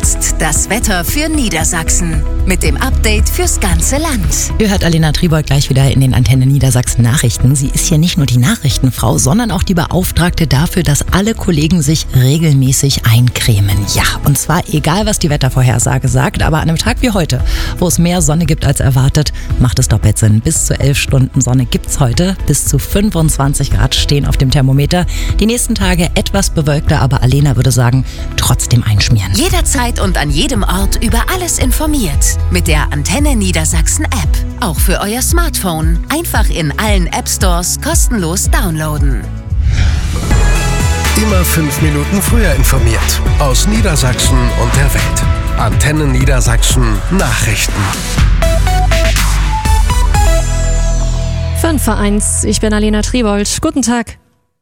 jetzt das Wetter für Niedersachsen mit dem Update fürs ganze Land. Ihr hört Alena Tribold gleich wieder in den Antenne Niedersachsen Nachrichten. Sie ist hier nicht nur die Nachrichtenfrau, sondern auch die Beauftragte dafür, dass alle Kollegen sich regelmäßig eincremen. Ja, und zwar egal, was die Wettervorhersage sagt, aber an einem Tag wie heute, wo es mehr Sonne gibt als erwartet, macht es doppelt Sinn. Bis zu 11 Stunden Sonne gibt's heute. Bis zu 25 Grad stehen auf dem Thermometer. Die nächsten Tage etwas bewölkter, aber Alena würde sagen, trotzdem einschmieren. Jederzeit und an jedem Ort über alles informiert. Mit der Antenne Niedersachsen App. Auch für euer Smartphone. Einfach in allen App Stores kostenlos downloaden. Immer 5 Minuten früher informiert. Aus Niedersachsen und der Welt. Antenne Niedersachsen Nachrichten. 5:1, ich bin Alena Tribold. Guten Tag.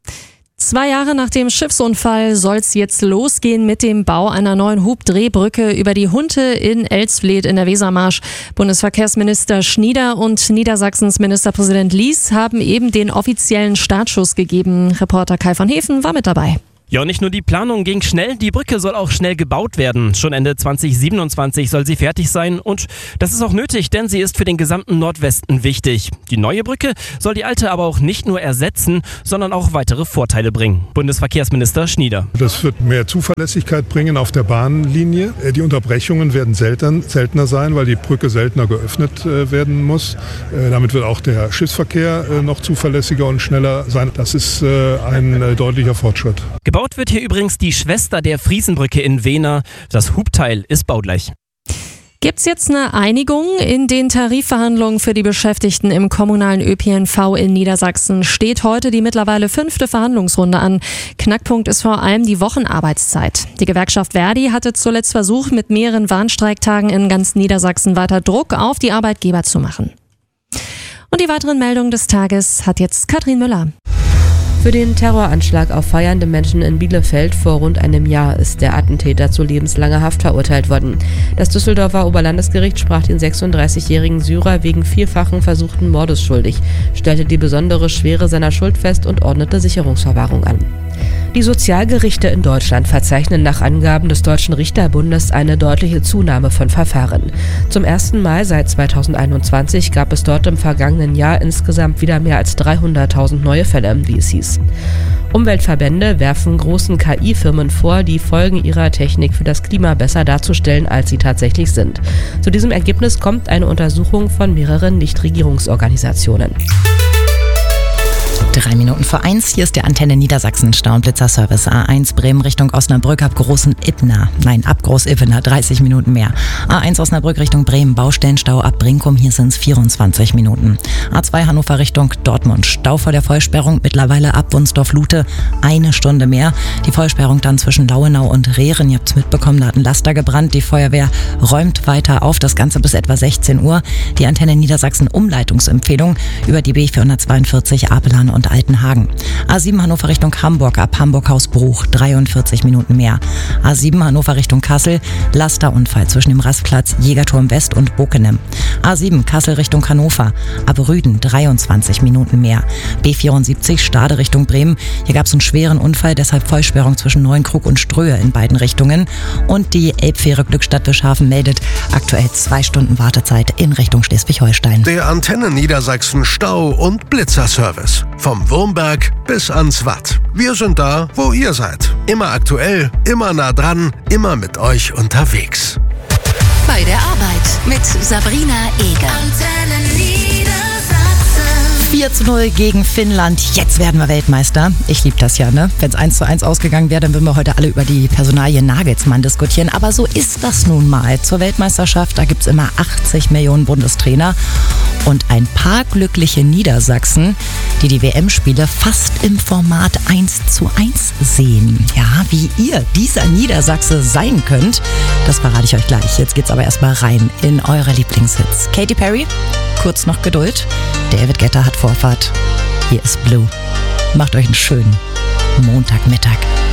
2 Jahre nach dem Schiffsunfall soll es jetzt losgehen mit dem Bau einer neuen Hubdrehbrücke über die Hunte in Elsfleth in der Wesermarsch. Bundesverkehrsminister Schnieder und Niedersachsens Ministerpräsident Lies haben eben den offiziellen Startschuss gegeben. Reporter Kai von Hefen war mit dabei. Ja, und nicht nur die Planung ging schnell, die Brücke soll auch schnell gebaut werden. Schon Ende 2027 soll sie fertig sein und das ist auch nötig, denn sie ist für den gesamten Nordwesten wichtig. Die neue Brücke soll die alte aber auch nicht nur ersetzen, sondern auch weitere Vorteile bringen. Bundesverkehrsminister Schnieder. Das wird mehr Zuverlässigkeit bringen auf der Bahnlinie. Die Unterbrechungen werden seltener sein, weil die Brücke seltener geöffnet werden muss. Damit wird auch der Schiffsverkehr noch zuverlässiger und schneller sein. Das ist ein deutlicher Fortschritt. Gebaut wird hier übrigens die Schwester der Friesenbrücke in Wehner. Das Hubteil ist baugleich. Gibt's jetzt eine Einigung in den Tarifverhandlungen für die Beschäftigten im kommunalen ÖPNV in Niedersachsen? Steht heute die mittlerweile 5. Verhandlungsrunde an. Knackpunkt ist vor allem die Wochenarbeitszeit. Die Gewerkschaft Verdi hatte zuletzt versucht, mit mehreren Warnstreiktagen in ganz Niedersachsen weiter Druck auf die Arbeitgeber zu machen. Und die weiteren Meldungen des Tages hat jetzt Katrin Müller. Für den Terroranschlag auf feiernde Menschen in Bielefeld vor rund einem Jahr ist der Attentäter zu lebenslanger Haft verurteilt worden. Das Düsseldorfer Oberlandesgericht sprach den 36-jährigen Syrer wegen vielfachen versuchten Mordes schuldig, stellte die besondere Schwere seiner Schuld fest und ordnete Sicherungsverwahrung an. Die Sozialgerichte in Deutschland verzeichnen nach Angaben des Deutschen Richterbundes eine deutliche Zunahme von Verfahren. Zum ersten Mal seit 2021 gab es dort im vergangenen Jahr insgesamt wieder mehr als 300.000 neue Fälle, wie es hieß. Umweltverbände werfen großen KI-Firmen vor, die Folgen ihrer Technik für das Klima besser darzustellen, als sie tatsächlich sind. Zu diesem Ergebnis kommt eine Untersuchung von mehreren Nichtregierungsorganisationen. 3 Minuten vor 1, hier ist der Antenne Niedersachsen Stau- und Blitzerservice. A1 Bremen Richtung Osnabrück ab ab Groß-Ippener, 30 Minuten mehr. A1 Osnabrück Richtung Bremen, Baustellenstau ab Brinkum, hier sind es 24 Minuten. A2 Hannover Richtung Dortmund, Stau vor der Vollsperrung, mittlerweile ab Wunsdorf-Lute, 1 Stunde mehr. Die Vollsperrung dann zwischen Lauenau und Rehren, ihr habt es mitbekommen, da hat ein Laster gebrannt. Die Feuerwehr räumt weiter auf, das Ganze bis etwa 16 Uhr. Die Antenne Niedersachsen Umleitungsempfehlung über die B442 Apelan und Altenhagen. A7 Hannover Richtung Hamburg ab Hamburg-Hausbruch, 43 Minuten mehr. A7 Hannover Richtung Kassel, Lasterunfall zwischen dem Rastplatz Jägerturm West und Bockenem. A7 Kassel Richtung Hannover, ab Rüden, 23 Minuten mehr. B74 Stade Richtung Bremen, hier gab es einen schweren Unfall, deshalb Vollsperrung zwischen Neuenkrug und Ströhe in beiden Richtungen. Und die Elbfähre Glückstadt-Bischhafen meldet aktuell 2 Stunden Wartezeit in Richtung Schleswig-Holstein. Der Antenne Niedersachsen Stau- und Blitzerservice. Vom Wurmberg bis ans Watt. Wir sind da, wo ihr seid. Immer aktuell, immer nah dran, immer mit euch unterwegs. Bei der Arbeit mit Sabrina Eger. Antenne Niedersachsen. 4:0 gegen Finnland. Jetzt werden wir Weltmeister. Ich liebe das ja, ne? Wenn es 1:1 ausgegangen wäre, dann würden wir heute alle über die Personalie Nagelsmann diskutieren. Aber so ist das nun mal. Zur Weltmeisterschaft, da gibt es immer 80 Millionen Bundestrainer und ein paar glückliche Niedersachsen, die die WM-Spiele fast im Format 1:1 sehen. Ja, wie ihr dieser Niedersachse sein könnt, das verrate ich euch gleich. Jetzt geht's aber erstmal rein in eure Lieblingshits. Katy Perry, kurz noch Geduld. David Guetta hat Vorfahrt. Hier ist Blue. Macht euch einen schönen Montagmittag.